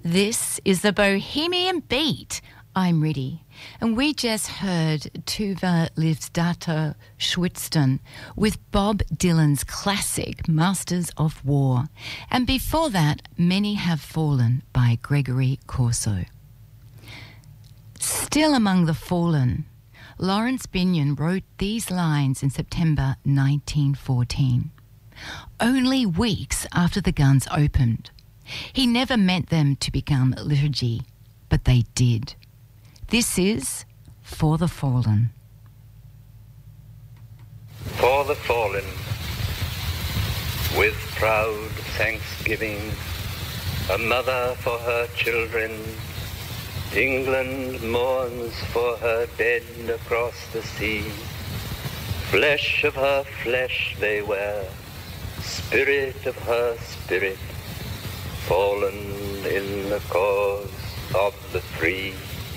This is the Bohemian Beat. I'm Riddy. And we just heard Tuva Livsdato Schwitston with Bob Dylan's classic Masters of War. And before that, Many Have Fallen by Gregory Corso. Still among the fallen, Lawrence Binyon wrote these lines in September 1914, only weeks after the guns opened. He never meant them to become liturgy, but they did. This is For the Fallen. For the fallen, with proud thanksgiving, a mother for her children, England mourns for her dead across the sea. Flesh of her flesh they were, spirit of her spirit, fallen in the cause of the free.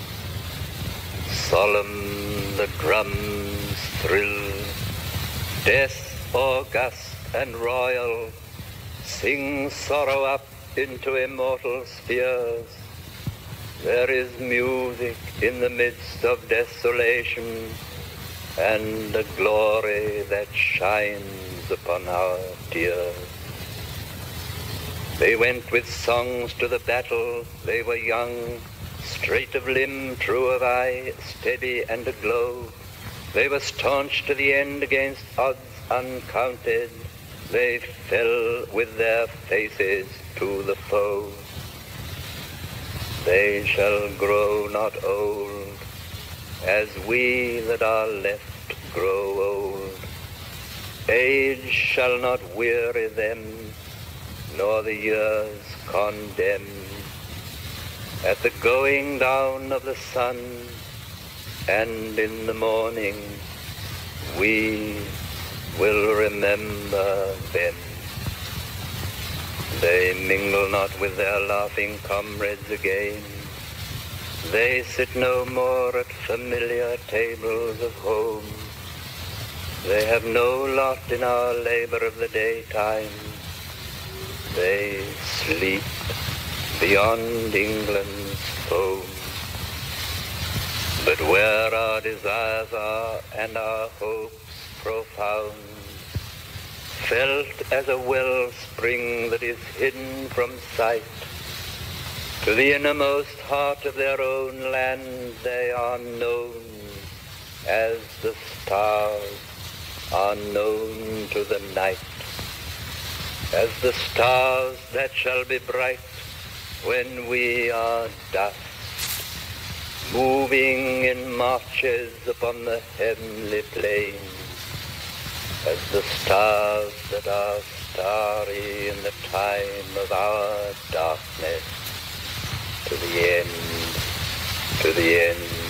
Solemn the drums thrill, death august and royal, sing sorrow up into immortal spheres. There is music in the midst of desolation, and a glory that shines upon our tears. They went with songs to the battle, they were young, straight of limb, true of eye, steady and aglow. They were staunch to the end against odds uncounted, they fell with their faces to the foe. They shall grow not old, as we that are left grow old. Age shall not weary them, nor the years condemn. At the going down of the sun, and in the morning, we will remember them. They mingle not with their laughing comrades again. They sit no more at familiar tables of home. They have no lot in our labor of the daytime. They sleep beyond England's foam. But where our desires are and our hopes profound, felt as a wellspring that is hidden from sight, to the innermost heart of their own land they are known, as the stars are known to the night, as the stars that shall be bright when we are dust, moving in marches upon the heavenly plain, as the stars that are starry in the time of our darkness, to the end, to the end.